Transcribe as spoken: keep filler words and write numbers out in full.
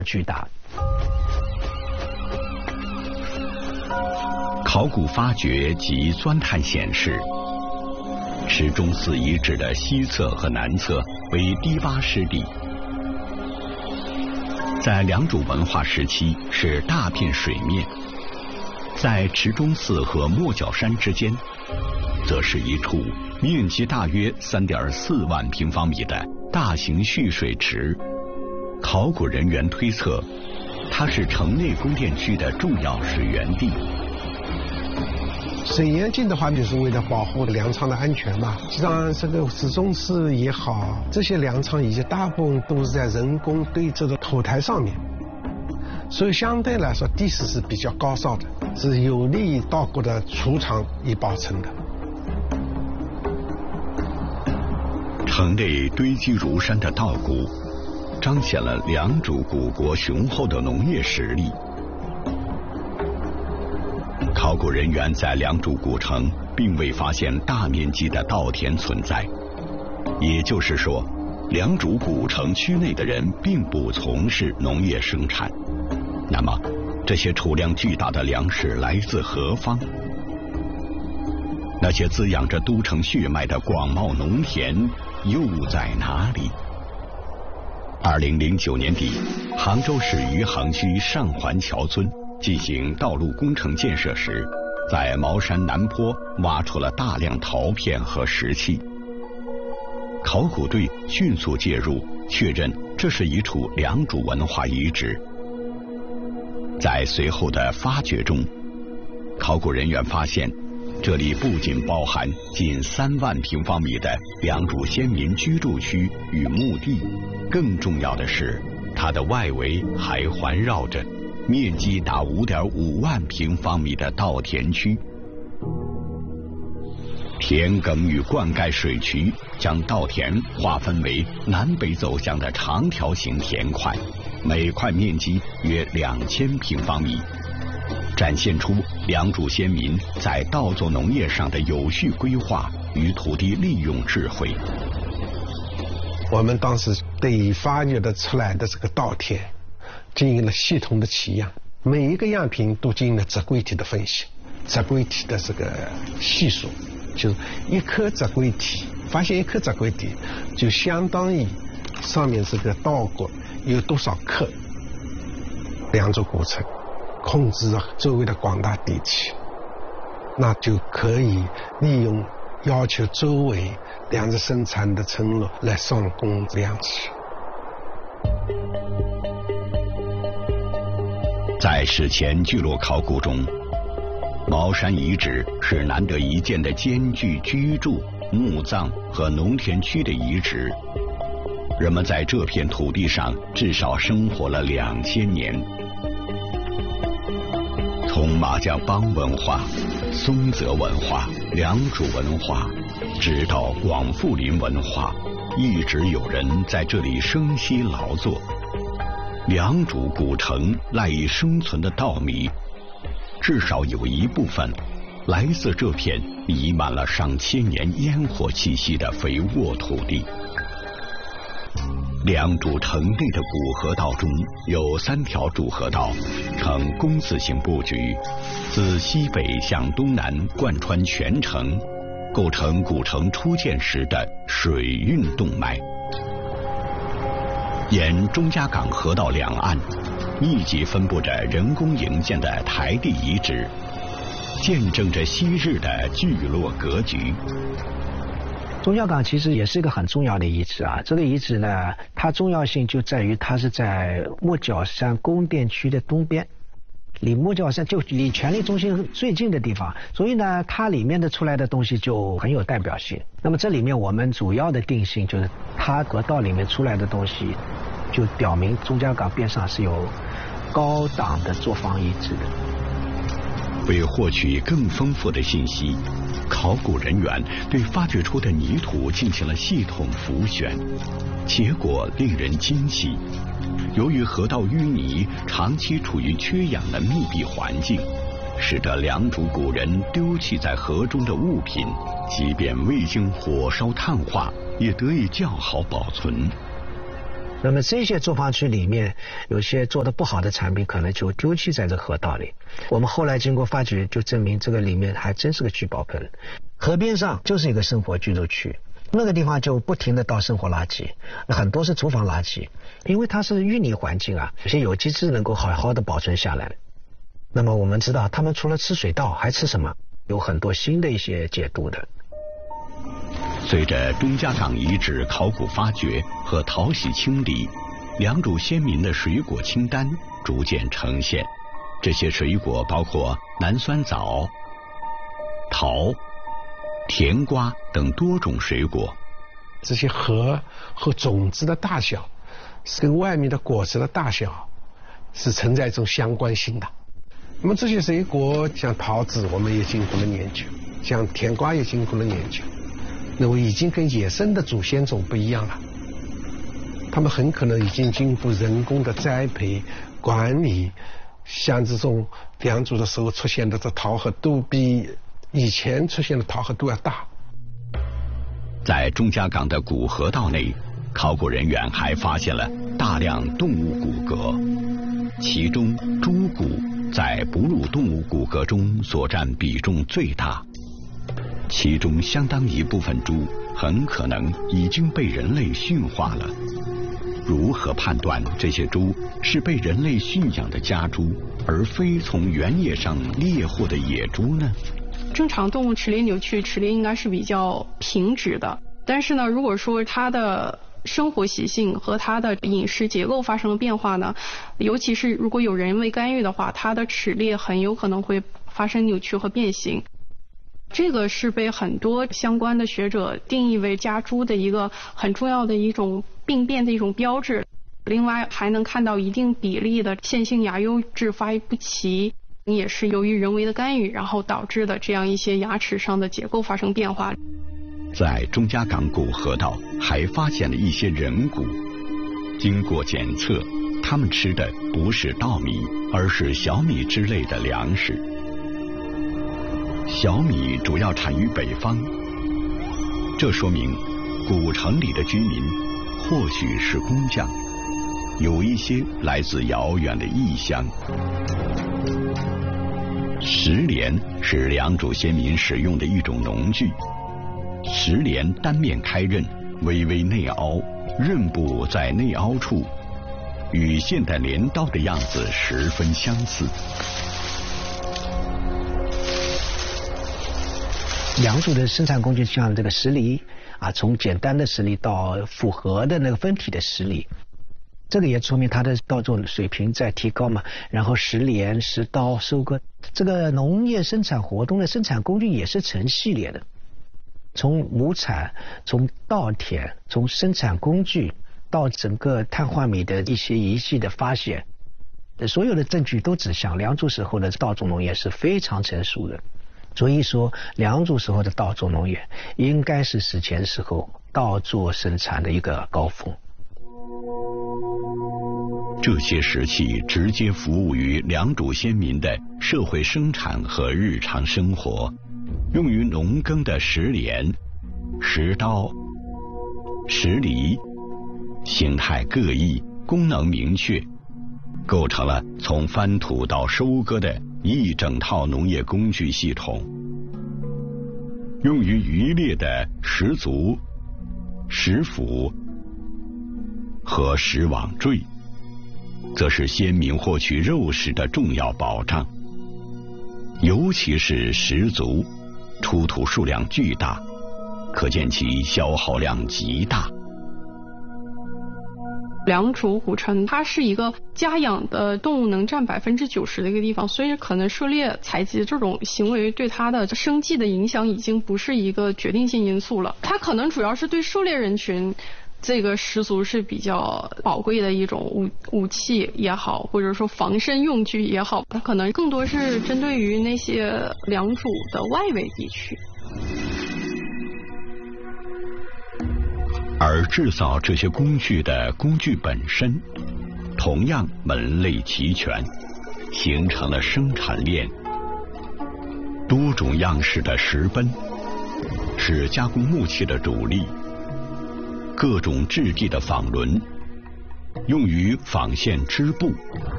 巨大。 考古发掘及钻探显示，池中寺遗址的西侧和南侧为低洼湿地，在良渚文化时期是大片水面，在池中寺和莫角山之间，则是一处面积大约 三点四万平方米的大型蓄水池。考古人员推测，它是城内宫殿区的重要水源地。 水源境的话，就是为了保护粮仓的安全嘛。实际上，这个池中寺也好，这些粮仓以及大部分都是在人工堆置的土台上面，所以相对来说地势是比较高稍的，是有利于稻谷的储藏与保存的。 城内堆积如山的稻谷，彰显了良渚古国雄厚的农业实力。考古人员在良渚古城并未发现大面积的稻田存在，也就是说，良渚古城区内的人并不从事农业生产。那么，这些储量巨大的粮食来自何方？那些滋养着都城血脉的广袤农田又在哪里？二零零九年底，杭州市余杭区上环桥村进行道路工程建设时，在茅山南坡挖出了大量陶片和石器。考古队迅速介入，确认这是一处良渚文化遗址。在随后的发掘中，考古人员发现，这里不仅包含近三万平方米的良渚先民居住区与墓地，更重要的是，它的外围还环绕着面积达 五点五万平方米的稻田区。田埂与灌溉水渠将稻田划分为南北走向的长条形田块，每块面积约两千平方米，展现出良渚先民在稻作农业上的有序规划与土地利用智慧。 我们当时对发掘的出来的这个稻田进行了系统的取样，每一个样品都进行了植规体的分析，植规体的这个系数，就是一颗植规体，发现一颗植规体就相当于上面这个稻谷有多少克。良渚古城控制周围的广大地区，那就可以利用要求周围粮食生产的村落来上供粮食。 在史前聚落考古中，茅山遗址是难得一见的兼具居住、墓葬和农田区的遗址。人们在这片土地上至少生活了两千年。从马家浜文化、松泽文化、良渚文化，直到广富林文化，一直有人在这里生息劳作。良渚古城赖以生存的稻米，至少有一部分来自这片弥漫了上千年烟火气息的肥沃土地。良渚城内的古河道中有三条主河道，呈弓字形布局，自西北向东南贯穿全城，构成古城初建时的水运动脉。沿钟家港河道两岸，密集分布着人工营建的台地遗址，见证着昔日的聚落格局。 钟家港其实也是一个很重要的遗址啊，这个遗址呢，它重要性就在于它是在莫角山宫殿区的东边，离莫角山就离权力中心最近的地方，所以呢，它里面的出来的东西就很有代表性。那么这里面我们主要的定性就是它河道里面出来的东西，就表明钟家港边上是有高档的作坊遗址的。 为获取更丰富的信息，考古人员对发掘出的泥土进行了系统浮选，结果令人惊喜。由于河道淤泥长期处于缺氧的密闭环境，使得良渚古人丢弃在河中的物品，即便未经火烧炭化，也得以较好保存。 那么这些作坊区里面有些做的不好的产品，可能就丢弃在这河道里。我们后来经过发掘，就证明这个里面还真是个聚宝盆。河边上就是一个生活居住区，那个地方就不停的倒生活垃圾，很多是厨房垃圾，因为它是淤泥环境啊，有些有机质能够好好的保存下来。那么我们知道，他们除了吃水稻还吃什么？有很多新的一些解读的。 随着钟家岗遗址考古发掘和淘洗清理，良渚先民的水果清单逐渐呈现。这些水果包括南酸枣、桃、甜瓜等多种水果。 这些核和种子的大小是跟外面的果实的大小是存在一种相关性的。那么这些水果像桃子我们也经过了研究，像甜瓜也经过了研究，那么已经跟野生的祖先种不一样了，他们很可能已经经过人工的栽培管理，像这种良渚的时候出现的这桃核都比以前出现的桃核都要大。 在钟家岗的古河道内，考古人员还发现了大量动物骨骼，其中猪骨在哺乳动物骨骼中所占比重最大，其中相当一部分猪很可能已经被人类驯化了。如何判断这些猪是被人类驯养的家猪，而非从原野上猎获的野猪呢？ 正常动物齿列扭曲，齿列应该是比较平直的，但是呢，如果说它的生活习性和它的饮食结构发生了变化呢，尤其是如果有人为干预的话，它的齿列很有可能会发生扭曲和变形。这个是被很多相关的学者定义为家猪的一个很重要的一种病变的一种标志。另外还能看到一定比例的线性牙优质发育不齐，也是由于人为的干预然后导致的这样一些牙齿上的结构发生变化。 在钟家岗古河道还发现了一些人骨，经过检测，他们吃的不是稻米，而是小米之类的粮食。小米主要产于北方，这说明古城里的居民或许是工匠，有一些来自遥远的异乡。石镰是良渚先民使用的一种农具，石镰单面开刃，微微内凹，刃部在内凹处，与现代镰刀的样子十分相似。 良渚的生产工具像这个石犁啊，从简单的石犁到复合的那个分体的石犁，这个也说明它的稻作水平在提高嘛。然后石镰、石刀、收割，这个农业生产活动的生产工具也是成系列的，从亩产、从稻田、从生产工具到整个碳化米的一些仪器的发现，所有的证据都指向良渚时候的稻作农业是非常成熟的。所以说，良渚时候的稻作农业应该是史前时候稻作生产的一个高峰。 这些石器直接服务于良渚先民的社会生产和日常生活，用于农耕的石镰、石刀、石犁，形态各异，功能明确，构成了从翻土到收割的一整套农业工具系统。用于渔猎的石足、石斧和石网坠，则是先民获取肉食的重要保障。尤其是石足，出土数量巨大，可见其消耗量极大。 良渚古城它是一个家养的动物能占百分之九十的一个地方，所以可能狩猎采集这种行为对它的生计的影响已经不是一个决定性因素了。它可能主要是对狩猎人群，这个石足是比较宝贵的一种武武器也好，或者说防身用具也好，它可能更多是针对于那些良渚的外围地区。 而制造这些工具的工具本身，同样门类齐全，形成了生产链。多种样式的石奔是加工木器的主力，各种质地的纺轮用于纺线织布。